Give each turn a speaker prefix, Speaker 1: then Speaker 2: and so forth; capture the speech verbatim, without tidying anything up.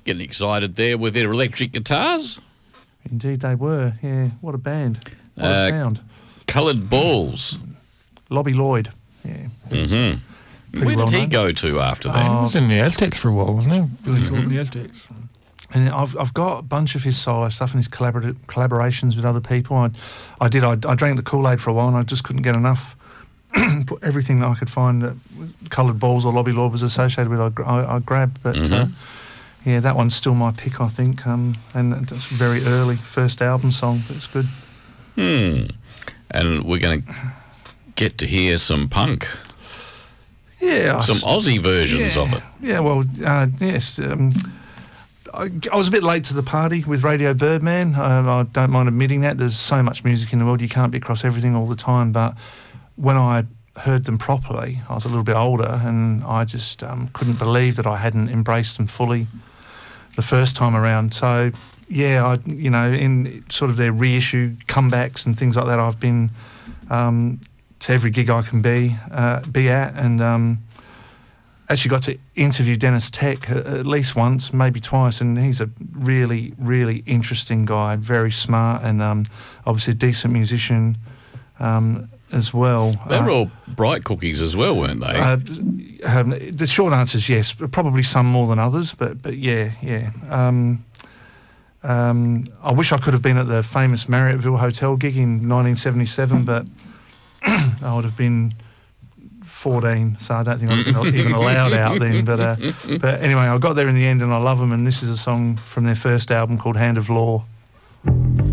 Speaker 1: Getting excited there with their electric guitars.
Speaker 2: Indeed they were, yeah. What a band. What
Speaker 1: Uh,
Speaker 2: a sound.
Speaker 1: Coloured Balls.
Speaker 2: Lobby Lloyd, yeah.
Speaker 1: Mm-hmm.
Speaker 2: Pretty
Speaker 1: Where
Speaker 2: well
Speaker 1: did he
Speaker 2: known.
Speaker 1: go to after that?
Speaker 3: He
Speaker 2: Oh,
Speaker 3: was in the Aztecs for a while, wasn't he? Billy Thorpe in the Aztecs.
Speaker 2: And I've I've got a bunch of his solo stuff and his collabor- collaborations with other people. I, I did. I, I drank the Kool-Aid for a while, and I just couldn't get enough. Put everything that I could find that Coloured Balls or Lobby Lord was associated with, I, gr- I, I grabbed. But
Speaker 1: Mhm.
Speaker 2: uh, yeah, that one's still my pick, I think. Um, and it's very early, first album song, but it's good.
Speaker 1: Hmm. And we're going to get to hear some punk,
Speaker 2: Yeah, I
Speaker 1: some
Speaker 2: s-
Speaker 1: Aussie versions
Speaker 2: yeah,
Speaker 1: of it.
Speaker 2: Yeah, well, uh, yes. Um, I, I was a bit late to the party with Radio Birdman. Uh, I don't mind admitting that. There's so much music in the world, you can't be across everything all the time. But when I heard them properly, I was a little bit older, and I just um, couldn't believe that I hadn't embraced them fully the first time around. So, yeah, I, you know, in sort of their reissue comebacks and things like that, I've been um, to every gig I can be uh, be at, and um, actually got to interview Dennis Tech at, at least once, maybe twice, and he's a really, really interesting guy, very smart, and um, obviously a decent musician um, as well.
Speaker 1: They were
Speaker 2: Uh,
Speaker 1: all bright cookies as well, weren't they?
Speaker 2: uh, um, the short answer is yes, but probably some more than others, but but yeah, yeah. Um, um, I wish I could have been at the famous Marriotttville Hotel gig in nineteen seventy-seven, but I would have been fourteen, so I don't think I would have been even allowed out then. But uh, but anyway, I got there in the end, and I love them. And this is a song from their first album called Hand of Law.